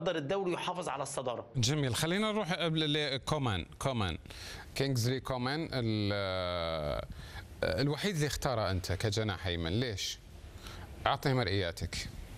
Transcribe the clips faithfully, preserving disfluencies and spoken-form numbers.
الدوري ويحافظ على الصداره. جميل. خلينا نروح قبل لكومان. كومان كينغزلي كومان الوحيد اللي اختاره انت كجناح ايمن، ليش؟ اعطني مرئياتك.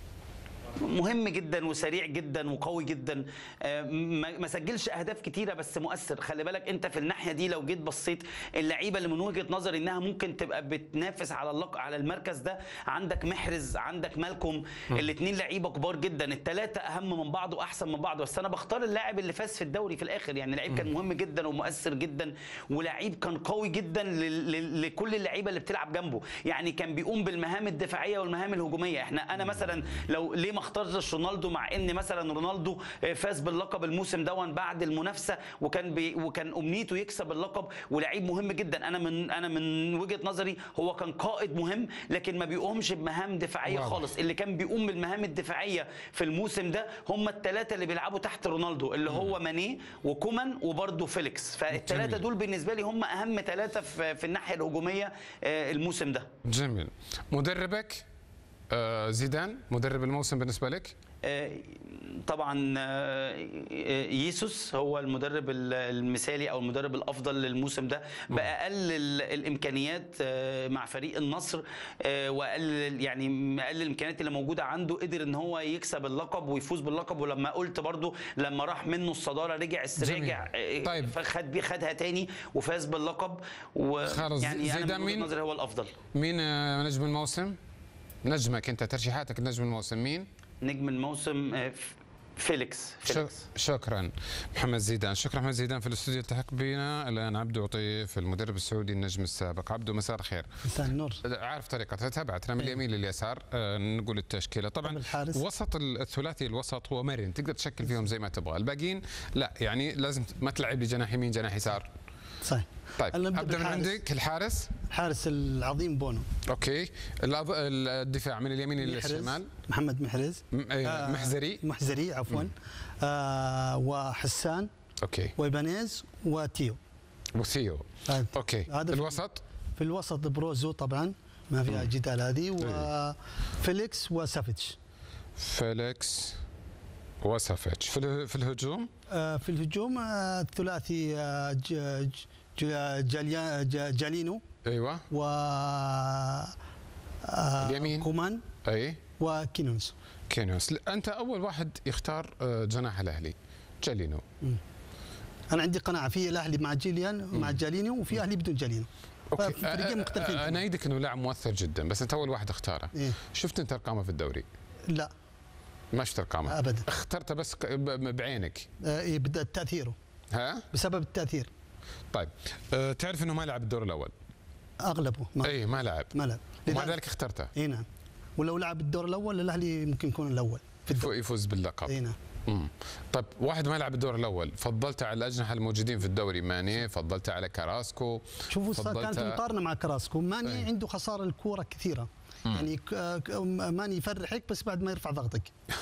مهم جدا وسريع جدا وقوي جدا، ما سجلش اهداف كتيره بس مؤثر. خلي بالك انت في الناحيه دي لو جيت بصيت اللعيبه اللي من وجهه نظري انها ممكن تبقى بتنافس على اللق... على المركز ده، عندك محرز، عندك مالكوم، الاثنين لعيبه كبار جدا، الثلاثه اهم من بعض واحسن من بعض، بس انا بختار اللاعب اللي فاز في الدوري في الاخر. يعني لعيب كان مهم جدا ومؤثر جدا، ولعيب كان قوي جدا ل... ل... لكل اللعيبه اللي بتلعب جنبه. يعني كان بيقوم بالمهام الدفاعيه والمهام الهجوميه. احنا انا مثلا لو ليه ما اختارش رونالدو، مع ان مثلا رونالدو فاز باللقب الموسم دون بعد المنافسه، وكان بي وكان امنيته يكسب اللقب، ولاعيب مهم جدا. انا من انا من وجهه نظري هو كان قائد مهم، لكن ما بيقومش بمهام دفاعيه واضح. خالص. اللي كان بيقوم بالمهام الدفاعيه في الموسم ده هم الثلاثه اللي بيلعبوا تحت رونالدو، اللي هو ماني وكومان وبرده فيليكس. فالثلاثه دول بالنسبه لي هم اهم ثلاثه في, في الناحيه الهجوميه الموسم ده. جميل. مدربك زيدان مدرب الموسم بالنسبة لك؟ طبعا ييسوس هو المدرب المثالي او المدرب الافضل للموسم ده، باقل الامكانيات مع فريق النصر، واقل يعني اقل الامكانيات اللي موجوده عنده، قدر ان هو يكسب اللقب ويفوز باللقب. ولما قلت برضو لما راح منه الصداره رجع رجع طيب. فخد خدها تاني وفاز باللقب. ويعني زيدان من وجهة نظري هو الافضل. مين نجم الموسم؟ نجمك انت، ترشيحاتك نجم الموسم مين؟ نجم الموسم فيليكس. فيليكس. شكرا محمد زيدان. شكرا محمد زيدان. في الاستوديو التحق بنا الان عبدو عطيف المدرب السعودي النجم السابق. عبدو مساء الخير. مساء النور. عارف طريقتها، تابعتنا من اليمين لليسار. آه نقول التشكيله طبعا. الحارس. وسط الثلاثي الوسط هو مرن، تقدر تشكل فيهم زي ما تبغى. الباقيين لا، يعني لازم ما تلعب لي جناح يمين جناح يسار. صحيح. طيب ابدا من عندك. الحارس الحارس العظيم بونو. اوكي. الدفاع من اليمين الى الشمال محمد محرز. آه محزري محزري عفوا. آه وحسان. اوكي. ويبانيز وتيو. وثيو. آه. اوكي. الوسط في الوسط بروزو طبعا ما فيها جدال هذه، وفيليكس وسافيتش. فيليكس وسافيتش. في في الهجوم آه في الهجوم الثلاثي آه جالينو. ايوه. و اليمين كومان. اي. وكينونس. كينونس. انت اول واحد يختار جناح الاهلي جالينو. مم. انا عندي قناعه في الاهلي مع جيليان مع جالينو، وفي اهلي بدون جالينو. اوكي. فريقين مختلفين. انا ايدك انه لاعب مؤثر جدا، بس انت اول واحد اختاره. إيه؟ شفت انت ارقامه في الدوري؟ لا ما شفت ارقامه ابدا. اخترته بس بعينك. اي بدا تاثيره. ها؟ بسبب التاثير. طيب أه تعرف انه ما لعب الدور الاول؟ اغلبه ما اي ما لعب. ما لعب. ومع ذلك اخترته. اي نعم. ولو لعب الدور الاول الاهلي ممكن يكون الاول في الدور. يفوز باللقب. اي نعم. امم طيب واحد ما لعب الدور الاول، فضلت على الاجنحه الموجودين في الدوري ماني، فضلت على كاراسكو. شوفوا كانت مقارنه مع كاراسكو، ماني ايه؟ عنده خساره الكوره كثيره. مم. يعني ماني يفرحك بس بعد ما يرفع ضغطك.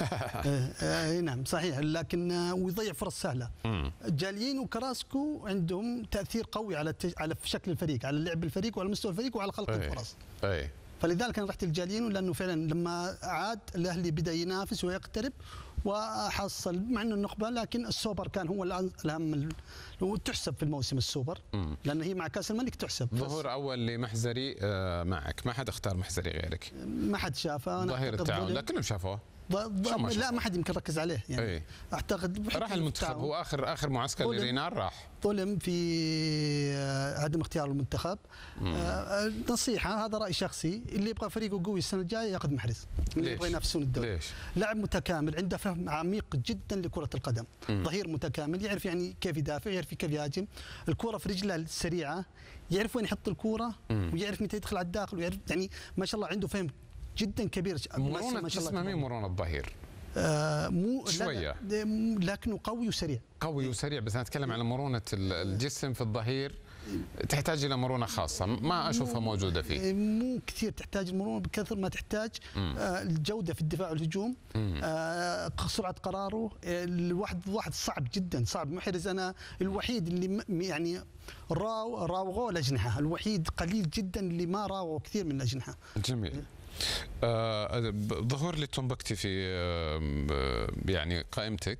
اي نعم صحيح، لكن ويضيع فرص سهله. مم. جاليين وكراسكو عندهم تاثير قوي على على شكل الفريق، على لعب الفريق وعلى مستوى الفريق وعلى خلق ايه. الفرص. اي. فلذلك انا رحت الجاليين، لانه فعلا لما عاد الاهلي بدا ينافس ويقترب وحصل مع انه النخبه، لكن السوبر كان هو الاهم وتحسب في الموسم السوبر. مم. لان هي مع كاس الملك تحسب. ظهور اول لمحزري معك، ما حد اختار محزري غيرك؟ ما حد شافه. ظهير التعاون لكنهم شافوه. ما لا ما حد يمكن ركز عليه يعني. ايه. اعتقد راح المنتخب، هو اخر اخر معسكر لرينار راح ظلم في عدم اختيار المنتخب. آه نصيحه، هذا راي شخصي، اللي يبغى فريقه قوي السنه الجايه ياخذ محرز، اللي يبغى ينافسون الدوري. ليش؟ لاعب متكامل، عنده فهم عميق جدا لكره القدم. مم. ظهير متكامل، يعرف يعني كيف يدافع، يعرف كيف يهاجم، الكره في رجله السريعه، يعرف وين يحط الكره، ويعرف متى يدخل على الداخل، ويعرف يعني ما شاء الله عنده فهم جدا كبير. مرونه تسمى مين مرونه الظهير؟ آه مو شويه، لكنه قوي وسريع. قوي وسريع، بس انا اتكلم على مرونه الجسم في الظهير، تحتاج الى مرونه خاصه ما اشوفها موجوده فيه. مو كثير تحتاج المرونه بكثر ما تحتاج آه الجوده في الدفاع والهجوم، آه سرعه قراره. الواحد واحد صعب جدا، صعب. محرز انا الوحيد اللي يعني راو راوغوا الاجنحه، الوحيد قليل جدا اللي ما راوغوا كثير من الاجنحه. جميل. آه ظهور لي تومبكتي في آه يعني قائمتك